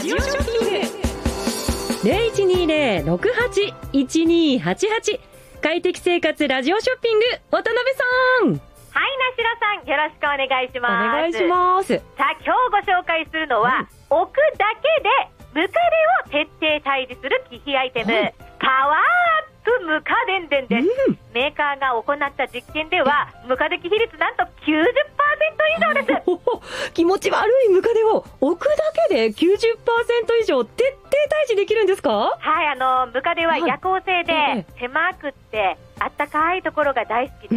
ジオショッピング 0120-68-1288 快適生活ラジオショッピング渡辺さん。 はい、なしろさん、よろしくお願いします。 お願いします。 さあ、今日ご紹介するのは、置くだけでムカデを徹底退治する機器アイテム、パワーアップムカデンデンです。メーカーが行った実験ではムカデ機比率なんと 90% 以上です。 気持ち悪いムカデを置くだけで 90% 以上徹底退治できるんですか？ はい、ムカデは夜行性で狭くってあったかいところが大好きです。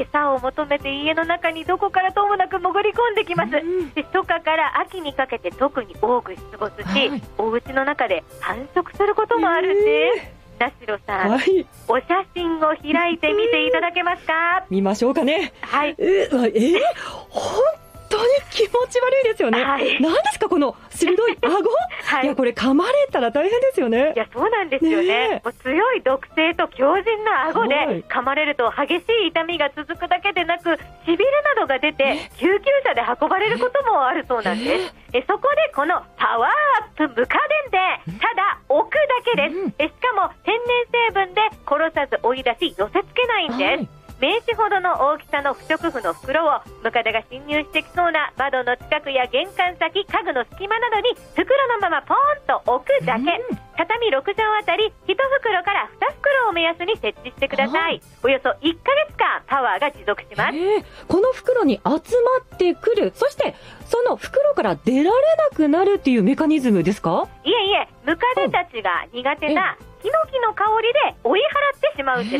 餌を求めて家の中にどこからともなく潜り込んできます。で、初夏から秋にかけて特に多く出没し、お家の中で繁殖することもあるんです。なしろさん、お写真を開いてみていただけますか？ 見ましょうかね。 はい。 本当に気持ち悪いですよね。何ですかこの鋭い顎、いやこれ噛まれたら大変ですよね。 いやそうなんですよね。もう強い毒性と強靭な顎で噛まれると激しい痛みが続くだけでなく、しびれなどが出て救急車で運ばれることもあるそうなんです。そこでこのパワーアップムカデンでただ置くだけです。しかも天然成分で殺さず追い出し寄せ付けないんです。名刺ほどの大きさの不織布の袋をムカデが侵入してきそうな窓の近くや玄関先、家具の隙間などに袋のままポーンと置くだけ。畳6畳あたり1袋から2袋を目安に設置してください。およそ1ヶ月間パワーが持続します。 この袋に集まってくる、そしてその袋から出られなくなるっていうメカニズムですか？ いえいえ、ムカデたちが苦手なヒノキの香りで追い払ってしまうんです。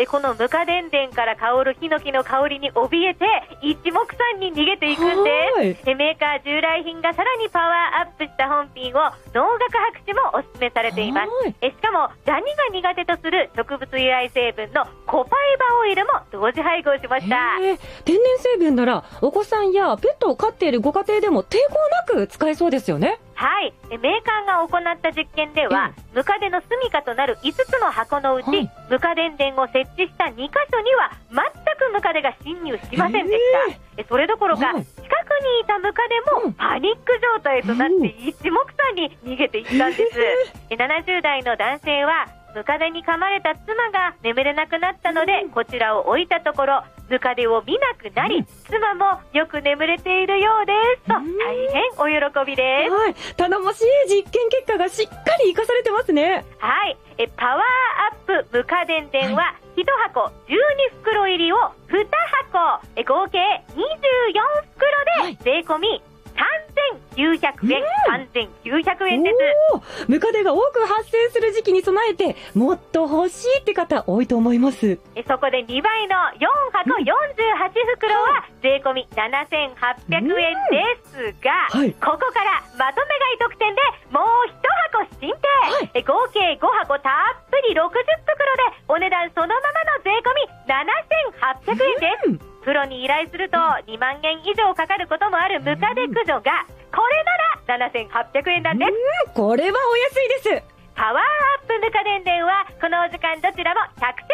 このムカデンデンから香るヒノキの香りに怯えて一目散に逃げていくんです。メーカー従来品がさらにパワーアップした本品を農学博士もお勧めされています。しかもダニが苦手とする植物由来成分のコパイバオイルも同時配合しました。 天然成分ならお子さんやペットを飼っているご家庭でも抵抗なく使えそうですよね。 はい、メーカーが行った実験では、ムカデの住処となる5つの箱のうち、ムカデンデンを設置した2カ所には全くムカデが侵入しませんでした。それどころか、近くにいたムカデもパニック状態となって一目散に逃げていったんです。70代の男性はムカデに噛まれた妻が眠れなくなったので、こちらを置いたところムカデを見なくなり、妻もよく眠れているようですと大変お喜びです。 頼もしい実験結果がしっかり生かされてますね。 はい、パワーアップムカデンデンは1箱12袋入りを2箱、合計24袋で税込み3900円、3900円です。 ムカデが多く発生する時期に備えてもっと欲しいって方多いと思います。 そこで2倍の4箱48袋は税込み7800円ですが、ここからまとめ買い特典でもう1箱進呈、合計5箱たっぷり60袋でお値段そのままの税込み7800円です。プロに依頼すると2万円以上かかることもあるムカデ駆除がこれなら7800円なんです。 これはお安いです。 パワーアップムカデンデンはこのお時間どちらも100点